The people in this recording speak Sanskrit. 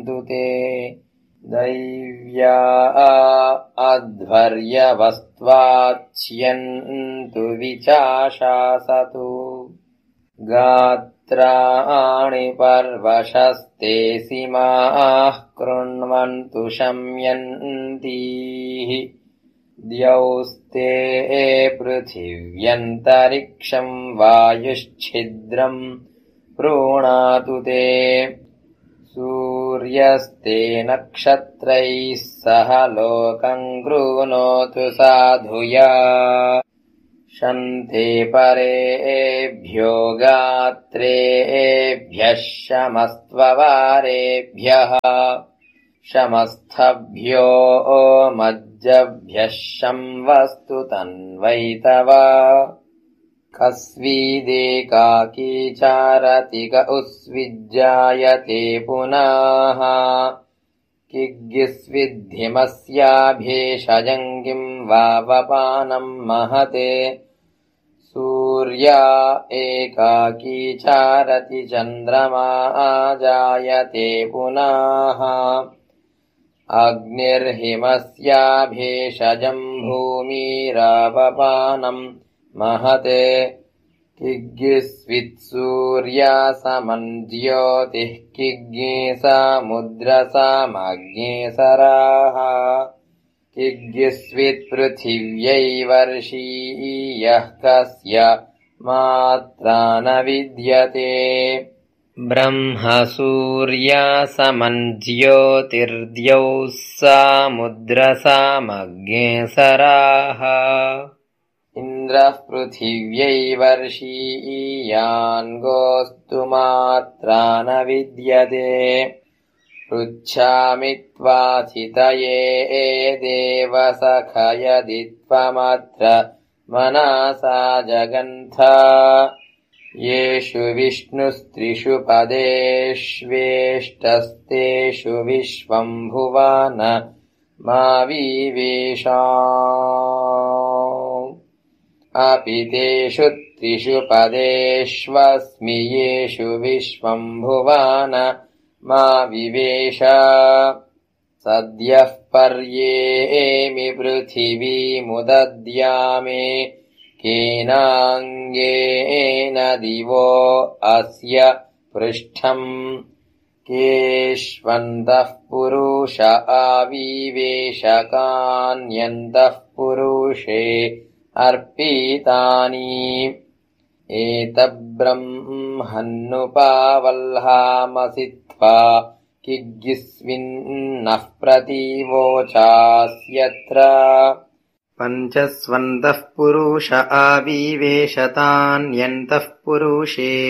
ते दैव्या अध्वर्यवस्त्वाच्यन्तु विचाशासतु गात्राणि पर्वशस्ते सीमाः कृण्वन्तु शम्यन्तीः द्यौस्ते पृथिव्यन्तरिक्षं वायुश्छिद्रम् प्रोणातु ते सूर्यस्ते नक्षत्रैः सह लोकं गृह्णोतु साधुया शन्ते परेभ्यो गात्रेभ्यः शमस्त्ववारेभ्यः शमस्थभ्यो मज्जभ्यः शंवस्तु तन्वैतव कस्विदेकाकी चारति क उस्विज्जायते पुनः किग्गिस्विद्धिमस्याभेषजं किं वावपानं महते सूर्या एकाकी चारति चन्द्रमा जायते पुनः अग्निर्हिमस्याभेषजं भूमिरावपानं महते किग्गिस्वित्सूर्या समञ्ज्योतिः किग्गे समुद्रसामग्नेसराः किग्गिस्वित्पृथिव्यै वर्षी यः कस्य मात्रा न विद्यते ब्रह्मसूर्या समञ्ज्योतिर्द्यौः समुद्रसामग्नेसराः इन्द्रः पृथिव्यै वर्षीयान्गोऽस्तु मात्रा न विद्यते पृच्छामि त्वाथितये देवसखयदित्वमत्र मनसा जगन्थ येषु विष्णुस्त्रिषु पदेष्वेष्टस्तेषु विश्वम्भुवान मा विवेशा अपि तेषु त्रिषु पदेष्वस्मि येषु विश्वम्भुवान मा विवेश सद्यः पर्येमि पृथिवीमुदद्यामे केनाङ्गेन दिवो अस्य पृष्ठम् केष्वन्तः पुरुष आविवेशकान्यन्तः पुरुषे अर्पितानि एतब्रह्मन्नुपावल्हामसि त्वा किग्गिस्विन्नः प्रतीवोचास्यत्र पञ्चस्वन्तः पुरुष आविवेशतान्यन्तः पुरुषे